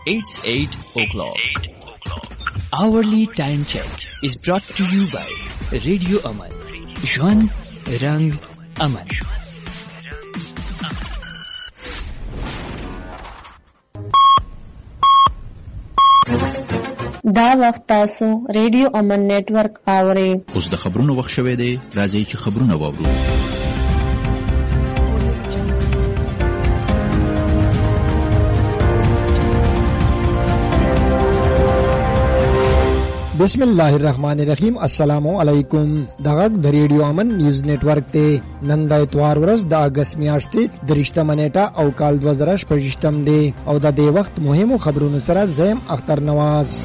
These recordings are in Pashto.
It's 8 o'clock. Hourly time check is brought to you by Radio Aman. Jwan Rang Aman. دا وخت تاسو ریډیو امن نیټورک اورئ. اوس د خبرونو وخت شوی دی. راځئ چې خبرونه واورو. بسم الله الرحمن الرحیم. السلام علیکم. دغه د ریډیو امن نیوز نیټورک ته نن د اتوار ورځ د اگست میاشتې 30 منېټه او کال 2018 دی او د دې وخت مهمو خبرونو سره زم اختر نواز.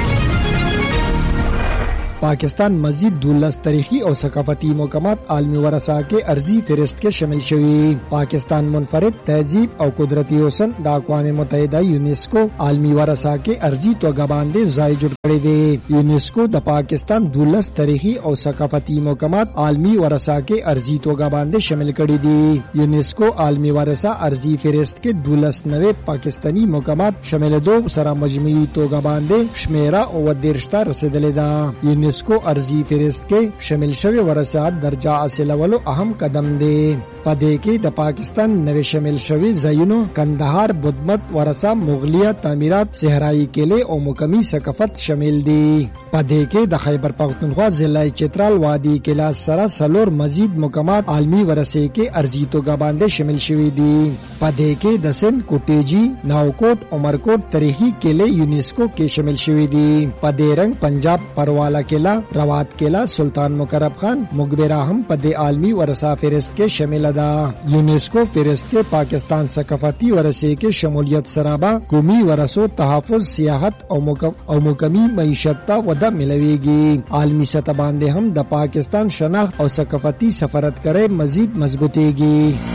پاکستان مزید 12 تاریخی اور ثقافتی مقامات عالمی ورثہ کے عرضی فہرست کے شامل شوی. پاکستان منفرد تہذیب اور قدرتی حسن دا اقوام متحدہ یونیسکو عالمی ورثہ کے عرضی توګه باندې ځای جوړ کړی دی. یونیسکو د پاکستان 12 تاریخی اور ثقافتی مقامات عالمی ورثہ کے عرضی توګه باندې شامل کړی دی. یونیسکو عالمی ورثہ عرضی فہرست کے 12 نوے پاکستانی مقامات شامل دو سره مجموعی توګه باندې شمیره او 13 رسیدلې ده. یونیسکو ارضی فہرست کے شامل شوی ورثات درجہ حاصلولو اہم قدم دی. پدې کې د پاکستان نوې شامل شوی ځایونو کندهار، بدمت، ورثه، مغلیه، تعمیرات، صحرایی کلی او مقامی ثقافت شامل دي. پدې کې د خیبر پختونخوا ضلع چترال وادي کلا سره سلور مزید مقامات عالمی ورثه کې ارضی توګه باندې شامل شوی دي. پدې کې د سند، کوټیجی، ناوکوټ، عمرکوټ تاریخي کلی یونیسکو کې شامل شوی دي. پدې رنګ پنجاب پروالا کلا، روات کلا، سلطان مقرب خان، مقبره هم پدې عالمی ورثه فهرست کې شامل ده. یونیسکو فہرست کے پاکستان ثقافتی ورثے کے شمولیت سرابہ قومی ورثوں تحفظ، سیاحت اور مقامی معیشت تا ودا ملوے گی. عالمی سطح باندې هم د پاکستان شناخت اور ثقافتی سفارت کرے مزید مضبوطے گی.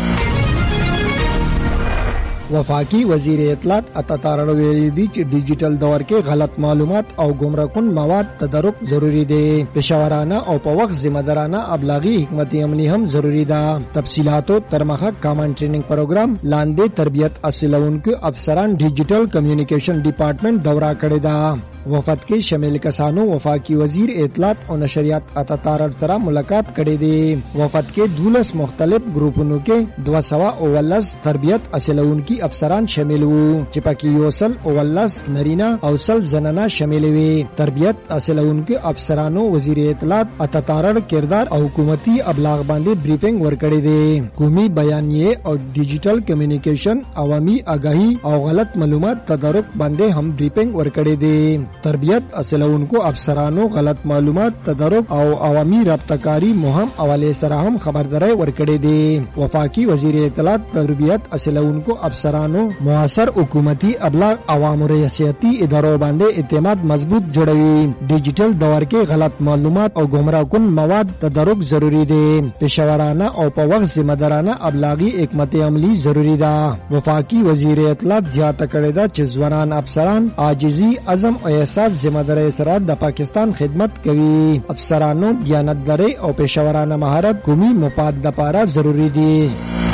وفاقی وزیر اطلاعات عطا ویلي دي چې ډیجیټل دور کې غلط معلومات او گمراه کن مواد تدارک ضروری دی. پېښورانه او په وخت ذمہ دارانه ابلاغي حکمت عملی هم ضروری ده. تفصیلاتو ترمخه کامن ټریننګ پروګرام لاندې تربیت حاصلونکو افسران ډیجیټل کمیونیکیشن ډپارټمنټ دورہ کړی ده. وفد کې شامل کسانو وفاقی وزیر اطلاعات او نشریات عطا سره ملاقات کړی دی. وفد کې 12 مختلف گروپونو کې 219 تربیت حاصلونکو افسران شامل وو چې پکې یوسل اولس نرینا او سل زنانا شامل وي. تربیت حاصلونکو افسرانو وزیر اطلاعات عطا کردار او حکومتي ابلاغ باندې بریفنګ ورکړی دی. قومي بیانیه او ډیجیټل کمیونیکیشن، عوامي آگاهی او غلط معلومات تدارک باندې هم بریفنګ ورکړی دی. تربیت حاصلونکو افسرانو غلط معلومات تدارک او عوامي رابطه‌کاری مهم حواله سره هم خبرداري ورکړی دی. وفاقي وزیر اطلاعات تربیت حاصلونکو افسرانو معاصر حکومتي ابلاغ عوامو ریاستی ادارو باندې اعتماد مضبوط جوړوي. ډیجیټل دور کې غلط معلومات او گمراه کن مواد تدارک ضروری دی. پېښورانه او په وخت ذمہ دارانه ابلاغي حکمت عملی ضروری ده. وفاقي وزیر اطلاعات زیاته کړی ده چې ځوانان افسران عاجزی، عزم او احساس ذمہ داری سره د پاکستان خدمت کوي. افسرانو دیانتداري او پېښورانه مهارت قومي مفاد لپاره ضروری دي.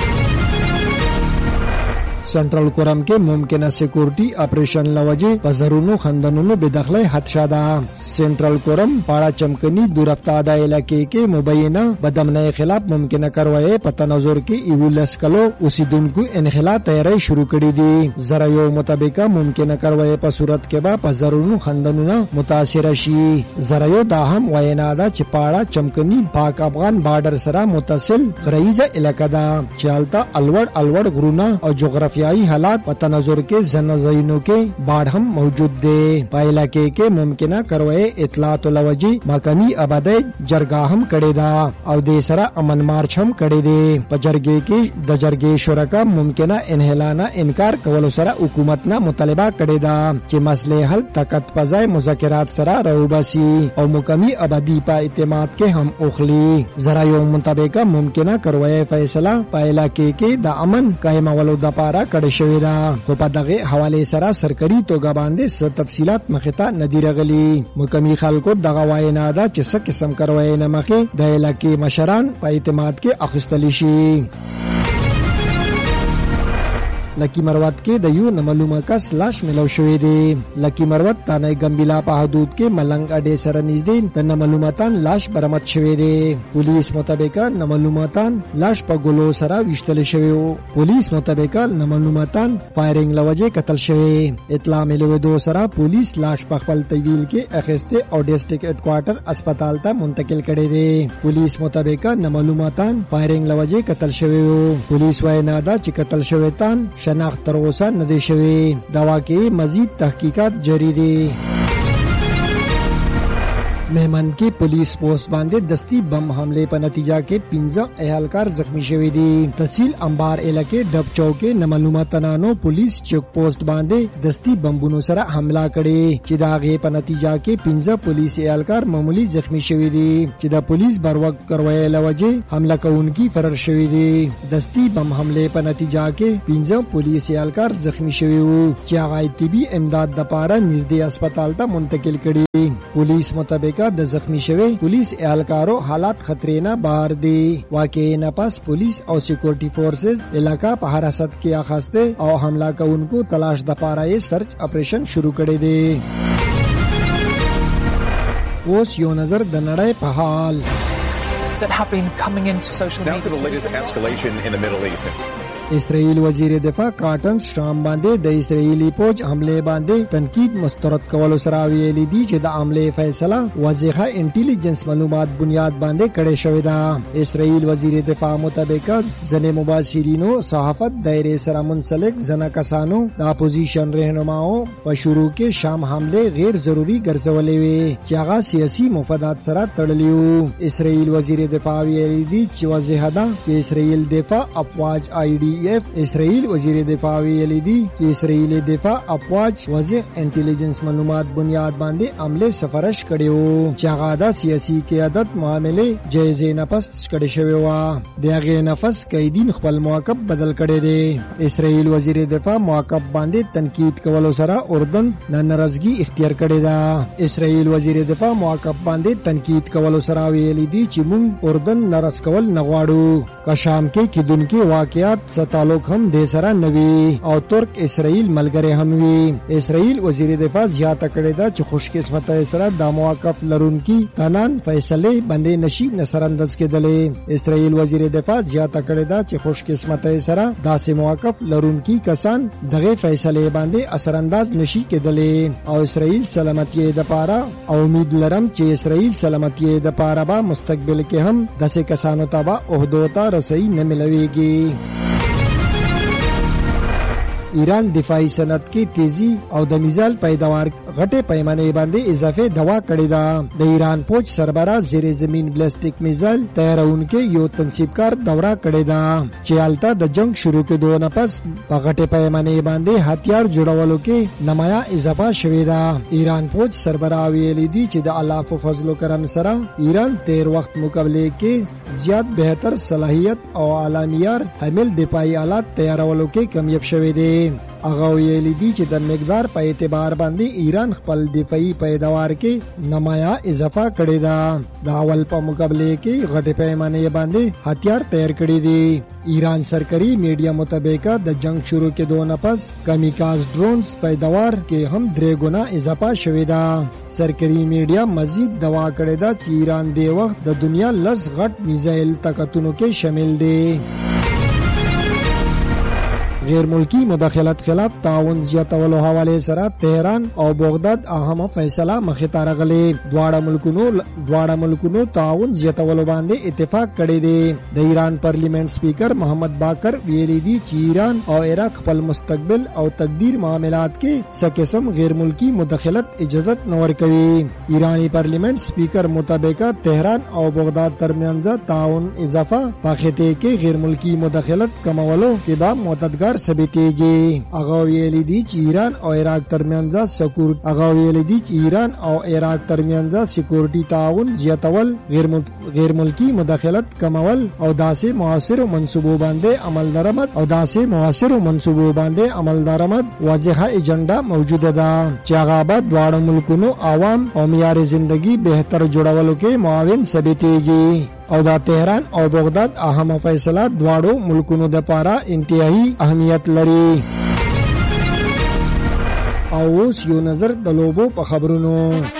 سنټرل کورم کې ممکنه سکیورټي اپریشن لوجه پزرونو خندنونو بدخله خدشه ده. سنټرل کورم پاړه چمکنی دورفتاده علاقې کې مبینه بدامنۍ خلاف ممکنه کاروایی په تناظر کې ایولس کلو اوسیدونکو انخلا تیاری شروع کړي دي. زرایو مطابقه ممکنه کاروایی په صورت کې به پزرونو خندنونو متاثر شي. زرایو دا هم وینا ده چې پاړه چمکنی پاک افغان بارډر سره متصل غریزه علاقه ده چې هلته الوړ غرونه او جغرافیایي حالات په تناظر کې زنازینو کې باڑ هم موجود دی. په علاقې کې ممکنه کاروایی اطلاعات لوجي مقامی آبادی جرګه هم کړي ده او د سره امن مارچ هم کړي دي. په جرګې کې د جرګې شرکا ممکنه انحلانه انکار کولو سره حکومت نه مطالبه کړي ده چې مسلې حل طاقت پځای مذاکرات سره راوباسي او مقامی آبادی په اعتماد کې هم اوخلي. زرایو مطابقه ممکنه کاروایی فیصله په علاقې کې د امن قائمولو لپاره کړی شوی ده. خو په دغه حواله سره سرکاري توګه باندې تفصيلات مخې ته ندی راغلي. مقامی خلکو دغه وینا ده چې څه قسم کاروایی نه مخې د علاقې مشران په اعتماد کې اخیستل شي. لکی مروت کې د یو نامعلومه کس لاش ملو شوې دی. لکی مروت تانه ګمبلا په حدود کې ملنګ اډې سره نږدې د نامعلوماتان لاش برآمد شوې دی. پولیس مطابق نامعلوماتان لاش په ګلو سره وشتل شوی وو. پولیس مطابق نامعلوماتان فایرینګ لوجه قتل شوی. اطلاع ملوه سره پولیس لاش په خپل تحویل کې اخیسته او ډیسټریکټ هډ کوارټر اسپیټال ته منتقل کړي دي. پولیس مطابق نامعلوماتان فایرینګ لوجه قتل شوی وو. پولیس وايي نه دا چې قتل شوی تان شناخت تر اوسه نه دی شوی. دا واقعي مزید تحقیقات جاری دي. मेहमान के police post बांधे दस्ती बम हमले पर नतीजा के 15 एहलकार जख्मी शवे दी. तहसील अंबार इलाके डब चौके नमालूमा तनानो पुलिस चौक पोस्ट बांधे दस्ती बम्बुनो सरा हमला करे. चिदागे पर नतीजा के 15 पुलिस एहलकार मामूली जख्मी शवे दी. चिदा पुलिस बर वक्त करवाए लवजे हमला का उनकी फरार शवे दी. दस्ती बम हमले पर नतीजा के 15 पुलिस एहलकार जख्मी शवे हो. चियागाई तिबी इमदाद दपारा निर्दय अस्पताल ता मुंतकिल करी. पुलिस मुताबिक د زخمی شوی पुलिस اهلکارو حالات خطرې نه بهر دي. واقعي نه پس पुलिस او سکیورټي فورسز علاقہ په حراست کې اخیسته او حمله کوونکو تلاش د پاره یې سرچ اپریشن شروع کړی دی. اوس یو نظر د نړۍ په حال. That have been coming into social media. Now to the latest escalation in the Middle East. اسرائیل وزیر دفاع کارټن شام باندې د اسرائیلی فوج حمله باندې تنقید مسترد کولو سره ویلي دي چې د حمله فیصله واضحه انټيليجنس معلومات بنیاد باندې کړې شوې ده. اسرائیل وزیر دفاع مطابق ځنې مباشرینو صحافت دایره سره منسلک ځنه کسانو د اپوزیشن رهنماو په شروع کې شام حمله غیر ضروری ګرځولې وي چې هغه سیاسي مفادات سره تړلې وو. اسرائیل وزیر دفاع ویلي دي چې واضحه ده چې اسرائیل دفاع افواج IDF اسرائیل وزیر دفاع ویلي دي چې اسرائیل دفاع افواج واضح انټيليجنس معلومات بنیاد باندې عمله سفارش کړي وو چې هغه د سیاسي قیادت معاملې جایزه نفس کړي شوی و. دغه نفس قیدین خپل موقف بدل کړي دي. اسرائیل وزیر دفاع موقف باندې تنقید کولو سره اردن ناراضگی اختیار کړي ده. اسرائیل وزیر دفاع موقف باندې تنقید کولو سره ویلي دي چې موږ اردن ناراض کول نه غواړو. که شام کې کیدونکو واقعیات تعلق هم د سره نوي او ترک اسرائیل ملګری هم وي. اسرائیل وزیر دفاع زیاته کړی دا چې خوش قسمته سره د موقف لرونکي قانون فیصله باندې نشي نصرانداز کېدلې. اسرائیل وزیر دفاع زیاته کړی دا چې خوش قسمته سره داسې موقف لرونکي کسان دغه فیصله باندې اثرانداز نشي کېدلې او اسرائیل سلامتی د پاره او امید لرم چې اسرائیل سلامتی د پاره به مستقبل کې هم داسې کسانو ته به عہدو ته رسي نه ملويږي. ایران دفاعي صنعت کې تیزی او د میزایل پیداوار غټه پیمانه باندې اضافه دوا کړی دا. د ایران فوج سربراہ زیر زمین بلسټیک میزایل تیارونکو یو تنصیبکار دوره کړی دا چې الته د جنگ شروع کېدو نه پس په غټه پیمانه باندې هتیار جوړولو کې نمایا اضافه شوې ده. ایران فوج سربراہ ویلي دي چې د الله په فضل او کرم سره ایران تیر وخت مقابله کې زیات بهتر صلاحیت او اعلی معیار حامل دفاعي آلات تیارولو کې کامیاب شوې دي. هغه ویلي دي چې د مقدار په اعتبار باندې ایران خپل دفاعي پیداوار کې نمایا اضافه کړی دا. د اول په مقابله کې غټه پیمانه باندې هتیار تیار کړی دي. ایران سرکاري میډیا مطابق د جنگ شروع کېدو نه پس کامیکاز ډرونز پیداوار کې هم 3 ګنا اضافه شوې ده. سرکاري میډیا مزید دوا کړی دا چې ایران د وخت د دنیا لږ غټ میزایل طاقتونو کې شامل دي. غیر ملکی مداخلت خلاف تعاون زیاتولو حواله سره تهران او بغداد اهمه فیصله مخې ته راغلي. دواړه ملکونو تعاون زیاتولو باندې اتفاق کړی دی. د ایران پارلیمنت سپیکر محمد باقر ویلي دي چې ایران او عراق خپل مستقبل او تقدیر معاملات کې څه قسم غیر ملکی مداخلت اجازه نه ورکوي. ایرانی پارلیمنت سپیکر مطابق تهران او بغداد ترمنځ تعاون اضافه پاخته کې غیر ملکی مداخلت کمولو کې به مددگار ثابتېږي. هغه ویلي دي چې ایران او عراق ترمنځ سکیورټي تعاون زیاتول، غیر ملکی مداخلت کمول او داسې موثرو منصوبو باندې عمل درآمد واضحه ایجنډا موجوده ده چې هغه به دواړو ملکونو عوام او معیار زندگی بهتر جوړولو کې معاون ثابتېږي. او دا تهران او بغداد اهم فیصله دواړو ملکونو د پاره انتهایی اهمیت لري. او اوس یو نظر د لوبو په خبرونو.